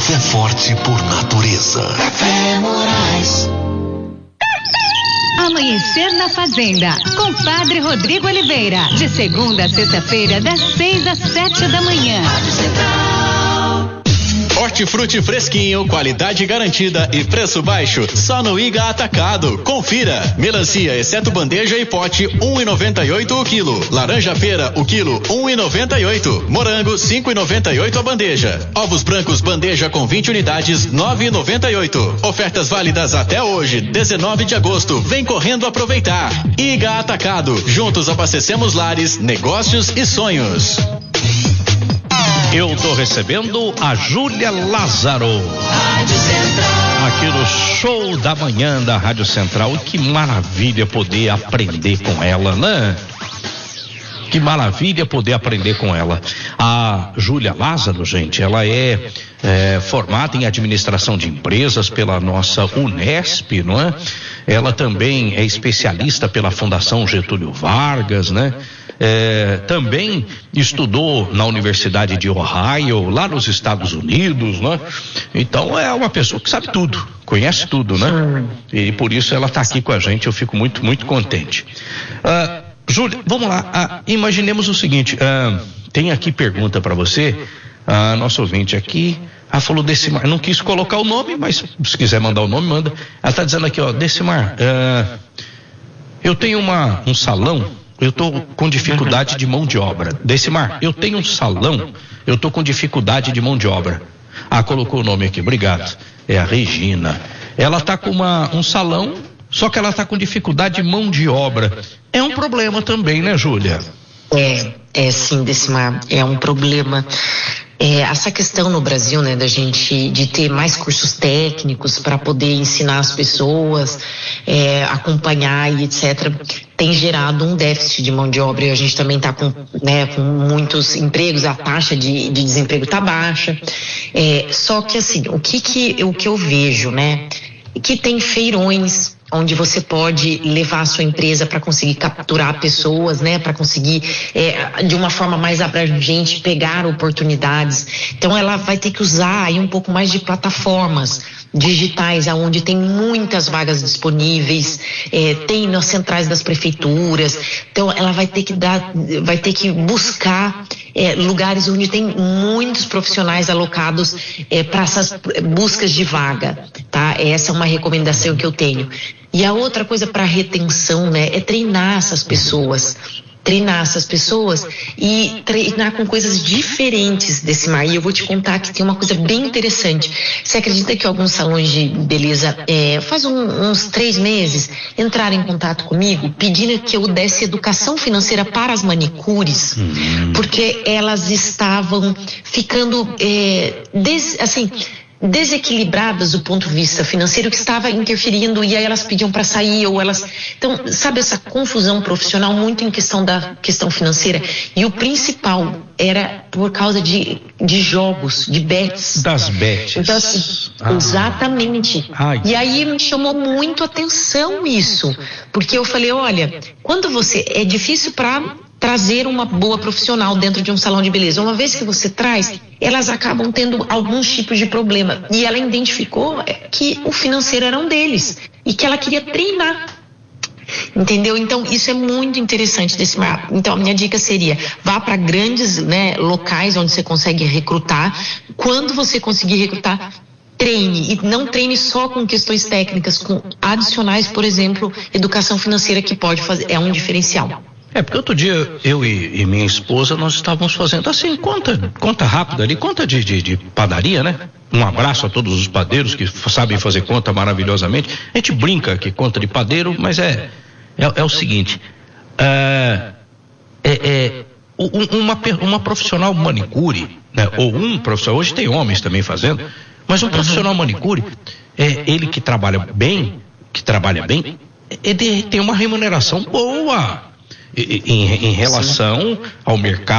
Café forte por natureza. Café Moraes. Amanhecer na Fazenda, com Padre Rodrigo Oliveira, de segunda a sexta-feira, das 6 às 7 da manhã. Hortifruti fresquinho, qualidade garantida e preço baixo, só no Iga Atacado. Confira. Melancia, exceto bandeja e pote, 1,98 o quilo. Laranja pera, o quilo, 1,98. Morango, 5,98 a bandeja. Ovos brancos, bandeja com 20 unidades, 9,98. Ofertas válidas até hoje, 19 de agosto. Vem correndo aproveitar. Iga Atacado. Juntos abastecemos lares, negócios e sonhos. Eu tô recebendo a Júlia Lázaro aqui no Show da Manhã da Rádio Central. Que maravilha poder aprender com ela, né? Que maravilha poder aprender com ela. A Júlia Lázaro, gente, ela é formada em administração de empresas pela nossa Unesp, não é? Ela também é especialista pela Fundação Getúlio Vargas, né? Também estudou na Universidade de Ohio, lá nos Estados Unidos, né? Então é uma pessoa que sabe tudo, conhece tudo, né? E por isso ela está aqui com a gente, eu fico muito, muito contente. Júlia, vamos lá, imaginemos o seguinte, tem aqui pergunta para você, a nossa ouvinte aqui, ela falou Decimar, não quis colocar o nome, mas se quiser mandar o nome, manda. Ela está dizendo aqui, ó, Decimar, eu tenho um salão, eu tô com dificuldade de mão de obra. Decimar, eu tenho um salão, eu tô com dificuldade de mão de obra. Colocou o nome aqui, obrigado. É a Regina. Ela tá com um salão, só que ela tá com dificuldade de mão de obra. É um problema também, né, Júlia? Sim, Decimar, é um problema. Essa questão no Brasil, né, de ter mais cursos técnicos para poder ensinar as pessoas, acompanhar e etc., tem gerado um déficit de mão de obra, e a gente também está com muitos empregos, a taxa de desemprego está baixa. Só que assim, o que eu vejo, né, que tem feirões onde você pode levar a sua empresa para conseguir capturar pessoas, né, para conseguir de uma forma mais abrangente pegar oportunidades. Então ela vai ter que usar aí um pouco mais de plataformas digitais, onde tem muitas vagas disponíveis, tem nas centrais das prefeituras. Então ela vai ter que buscar lugares onde tem muitos profissionais alocados para essas buscas de vaga, tá? Essa é uma recomendação que eu tenho. E a outra coisa para retenção, né, é treinar essas pessoas e treinar com coisas diferentes desse mar. E eu vou te contar que tem uma coisa bem interessante. Você acredita que alguns salões de beleza, faz uns 3 meses, entraram em contato comigo pedindo que eu desse educação financeira para as manicures, porque elas estavam ficando desequilibradas do ponto de vista financeiro, que estava interferindo, e aí elas pediam para sair, então, sabe, essa confusão profissional muito em questão da questão financeira, e o principal era por causa de jogos, de bets. Das bets. Então, assim, exatamente. E aí me chamou muito a atenção isso, porque eu falei, olha, quando é difícil para trazer uma boa profissional dentro de um salão de beleza. Uma vez que você traz, elas acabam tendo alguns tipos de problema. E ela identificou que o financeiro era um deles e que ela queria treinar. Entendeu? Então, isso é muito interessante desse mar. Então, a minha dica seria, vá para grandes, né, locais onde você consegue recrutar. Quando você conseguir recrutar, treine, e não treine só com questões técnicas, com adicionais, por exemplo, educação financeira, que pode fazer, é um diferencial. Porque outro dia eu e minha esposa, nós estávamos fazendo assim, conta rápida ali, conta de padaria, né? Um abraço a todos os padeiros que sabem fazer conta maravilhosamente. A gente brinca que conta de padeiro, mas é o seguinte, uma profissional manicure, né? Ou um profissional, hoje tem homens também fazendo, mas um profissional manicure, ele que trabalha bem, ele tem uma remuneração boa em relação ao mercado